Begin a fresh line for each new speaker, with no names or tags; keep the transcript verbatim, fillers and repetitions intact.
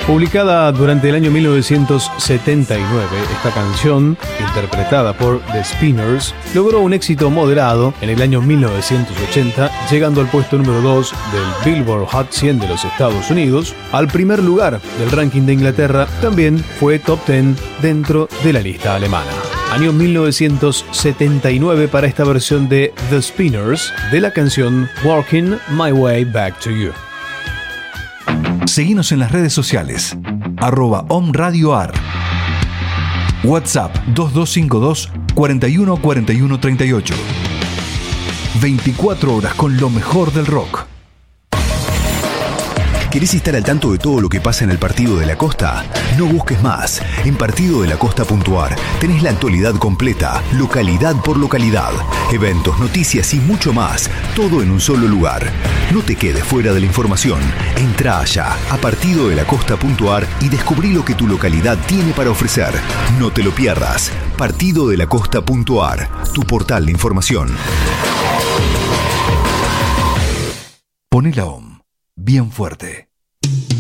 Publicada durante el año mil novecientos setenta y nueve, esta canción, interpretada por The Spinners, logró un éxito moderado en el año mil novecientos ochenta, llegando al puesto número dos del Billboard Hot cien de los Estados Unidos, al primer lugar del ranking de Inglaterra. También fue top diez dentro de la lista alemana. Año mil novecientos setenta y nueve para esta versión de The Spinners de la canción Working My Way Back to You.
Seguinos en las redes sociales, arroba omradioar. WhatsApp dos dos cinco dos, cuatro uno cuatro uno tres ocho. veinticuatro horas con lo mejor del rock.
¿Querés estar al tanto de todo lo que pasa en el Partido de la Costa? No busques más. En partido de la costa punto a r tenés la actualidad completa, localidad por localidad, eventos, noticias y mucho más, todo en un solo lugar. No te quedes fuera de la información. Entrá allá a partido de la costa punto a r y descubrí lo que tu localidad tiene para ofrecer. No te lo pierdas. partido de la costa punto a r, tu portal de información.
Poné la O M bien fuerte.